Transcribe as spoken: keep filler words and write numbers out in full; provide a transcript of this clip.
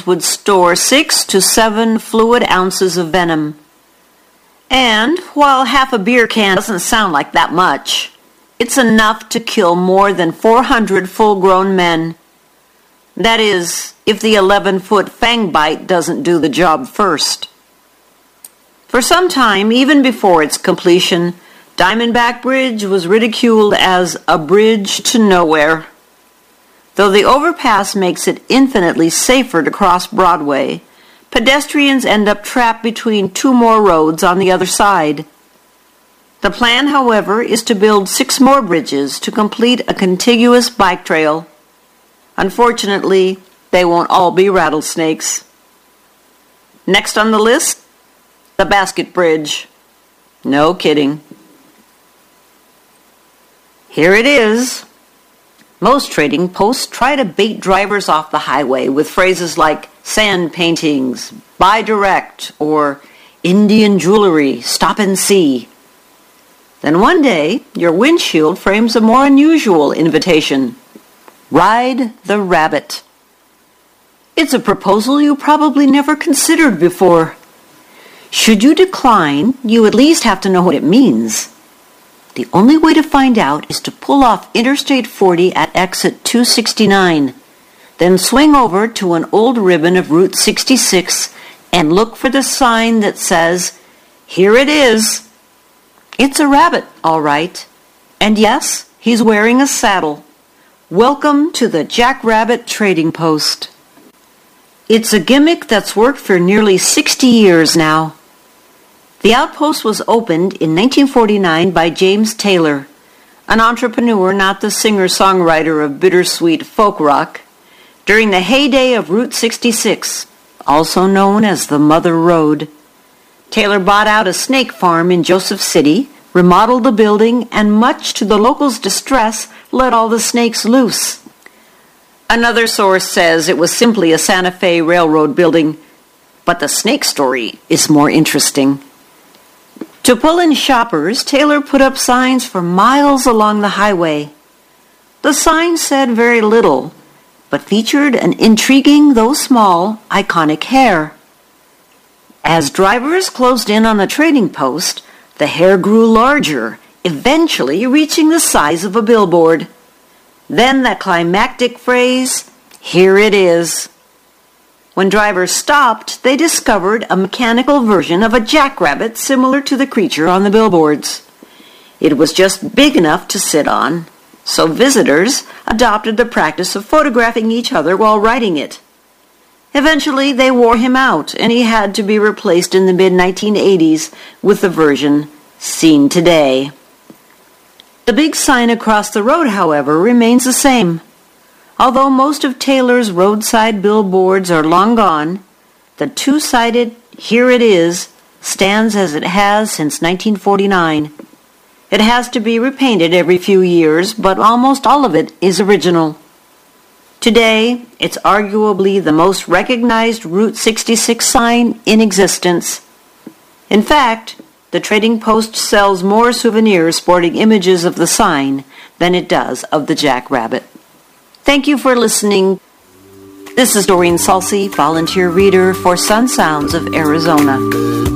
cans would store six to seven fluid ounces of venom. And while half a beer can doesn't sound like that much, it's enough to kill more than four hundred full-grown men. That is, if the eleven-foot fang bite doesn't do the job first. For some time, even before its completion, Diamondback Bridge was ridiculed as a bridge to nowhere. Though the overpass makes it infinitely safer to cross Broadway, pedestrians end up trapped between two more roads on the other side. The plan, however, is to build six more bridges to complete a contiguous bike trail. Unfortunately, they won't all be rattlesnakes. Next on the list, the Basket Bridge. No kidding. Here it is. Most trading posts try to bait drivers off the highway with phrases like sand paintings, buy direct, or Indian jewelry, stop and see. Then one day, your windshield frames a more unusual invitation. Ride the rabbit. It's a proposal you probably never considered before. Should you decline, you at least have to know what it means. The only way to find out is to pull off Interstate forty at exit two sixty-nine, then swing over to an old ribbon of Route sixty-six and look for the sign that says, "Here it is." It's a rabbit, all right. And yes, he's wearing a saddle. Welcome to the Jackrabbit Trading Post. It's a gimmick that's worked for nearly sixty years now. The outpost was opened in nineteen forty-nine by James Taylor, an entrepreneur, not the singer-songwriter of bittersweet folk rock, during the heyday of Route sixty-six, also known as the Mother Road. Taylor bought out a snake farm in Joseph City, remodeled the building, and much to the locals' distress, let all the snakes loose. Another source says it was simply a Santa Fe Railroad building, but the snake story is more interesting. To pull in shoppers, Taylor put up signs for miles along the highway. The signs said very little, but featured an intriguing, though small, iconic hare. As drivers closed in on the trading post, the hare grew larger, eventually reaching the size of a billboard. Then the climactic phrase, "Here it is." When drivers stopped, they discovered a mechanical version of a jackrabbit similar to the creature on the billboards. It was just big enough to sit on, so visitors adopted the practice of photographing each other while riding it. Eventually, they wore him out, and he had to be replaced in the mid nineteen eighties with the version seen today. The big sign across the road, however, remains the same. Although most of Taylor's roadside billboards are long gone, the two-sided "Here it is" stands as it has since nineteen forty-nine. It has to be repainted every few years, but almost all of it is original. Today, it's arguably the most recognized Route sixty-six sign in existence. In fact, the Trading Post sells more souvenirs sporting images of the sign than it does of the jackrabbit. Thank you for listening. This is Doreen Salsi, volunteer reader for Sun Sounds of Arizona.